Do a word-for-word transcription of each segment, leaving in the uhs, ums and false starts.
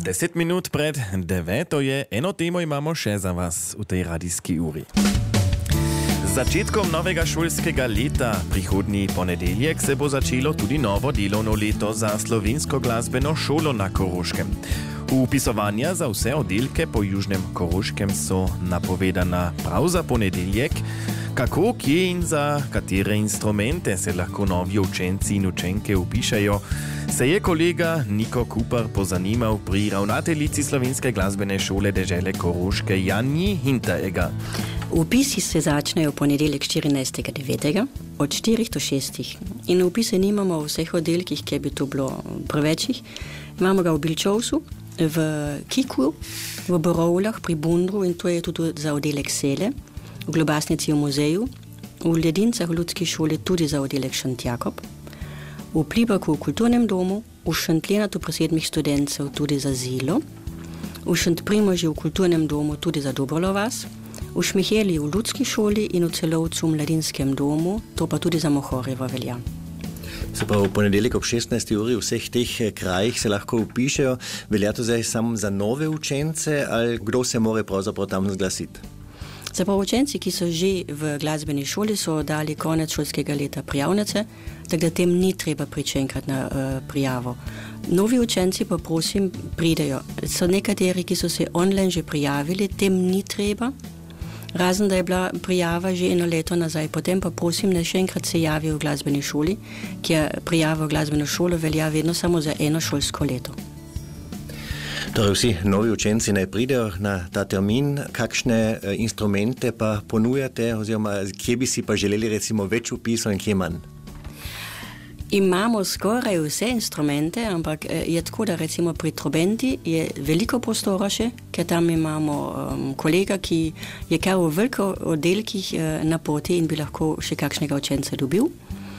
deset minut pred deveto je eno temo imamo še za vas v tej radijski uri. Začetkom novega šolskega leta, prihodnji ponedeljek, se bo začelo tudi novo delovno leto za slovensko glasbeno šolo na Koroškem. Upisovanja za vse oddelke po Južnem Koroškem so napovedana prav za ponedeljek. Kako, kje in za katere instrumente se lahko novi učenci in učenke upišajo, se je kolega Niko Kupar pozanimal pri ravnateljici Slovenske glasbene šole dežele Koroške Janji Hinterega. Upisi se začnejo ponedeljek štirinajstega devetega od štirih do šestih. In upise nimamo v vseh oddelkih, kjer bi to bilo prevečih. Imamo ga v Bilčovsu, v Kiku, v Borovljah, pri Bundru, in to je tudi za oddelek Sele, v Globasnici v muzeju, v Ledincah v Ljudski šoli tudi za oddelek Šentjakob, v Plibaku v kulturnem domu, v Šentlenatu pri sedmih študentov tudi za Zilo, v Šentprimožju v kulturnem domu tudi za Dobrolovas, v Šmiheli v Ljudski šoli in v Celovcu v mladinskem domu, to pa tudi za Mohorjevo velja. Se pa v ponedeljek ob šestnajsti uri v vseh teh krajih se lahko upišejo. Velja to zdaj samo za nove učence ali kdo se more pravzaprav tam zglasiti? Za pa učenci, ki so že v glasbeni šoli, so dali konec šolskega leta prijavnice, tako da tem ni treba priti enkrat na uh, prijavo. Novi učenci pa prosim pridejo. So nekateri, ki so se online že prijavili, tem ni treba. Razen, da je bila prijava že eno leto nazaj. Potem pa prosim, da še enkrat se javijo v glasbeni šoli, kjer prijava v glasbeno šolo velja vedno samo za eno šolsko leto. Torej vsi novi učenci naj pridejo na ta termin. Kakšne instrumente pa ponujate, oziroma kje bi si pa želeli recimo več upisov in kje manj? Imamo skoraj vse instrumente, ampak je tako, da recimo pri trobenti je veliko prostora še, ker tam imamo um, kolega, ki je kar v veliko oddelkih uh, na poti in bi lahko še kakšnega učenca dobil.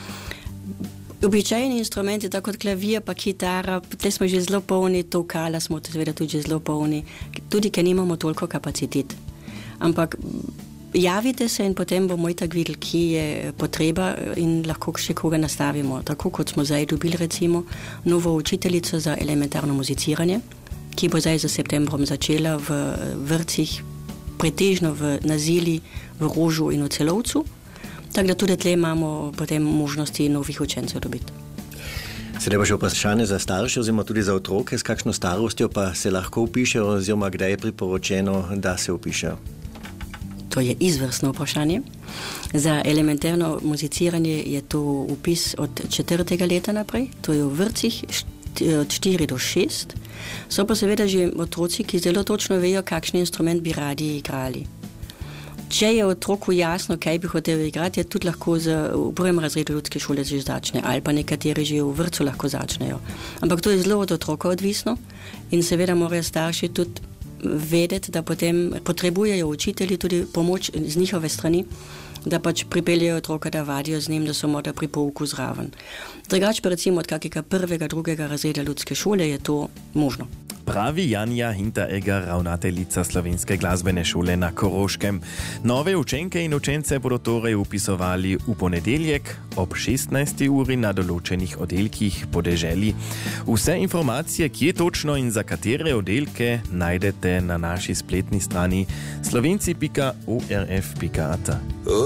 Običajni instrumenti, tako kot klavir pa kitara, tle smo že zelo polni, to kala smo tudi, tudi že zelo polni, tudi ker nimamo toliko kapacitet. Ampak javite se in potem bomo itak videli, ki je potreba in lahko še koga nastavimo. Tako kot smo zdaj dobili recimo novo učiteljico za elementarno muziciranje, ki bo zdaj za septembrom začela v vrtcih, pretežno v Nazili, v Rožu in v Celovcu. Tako da tudi tle imamo potem možnosti novih učencev dobiti. Sedaj pa še vprašanje za starše oziroma tudi za otroke, s kakšno starostjo pa se lahko upišejo oziroma kdaj je priporočeno, da se upišejo? To je izvrstno vprašanje. Za elementarno muziciranje je to upis od četrtega leta naprej, to je v vrtcih od štiri do šest. So pa seveda že otroci, ki zelo točno vejo, kakšen instrument bi radi igrali. Če je otroku jasno, kaj bi hotel igrati, je tudi lahko z, v prvem razredu ljudske šole že začne, ali pa nekateri že v vrtcu lahko začnejo. Ampak to je zelo od otroka odvisno in seveda morajo starši tudi vedeti, da potem potrebujejo učitelji tudi pomoč z njihove strani, da pač pripeljejo otroka, da vadijo z njim, da so morda pri pouku zraven. Drugače pa recimo od kakega prvega, drugega razreda ljudske šole je to možno. Pravi Janja Hinterega, ravnateljica Slovenske glasbene šole na Koroškem. Nove učenke in učence bodo torej upisovali v ponedeljek ob šestnajsti uri na določenih oddelkih po deželi. Vse informacije, kje točno in za katere oddelke, najdete na naši spletni strani slovenci pika o r f pika a t.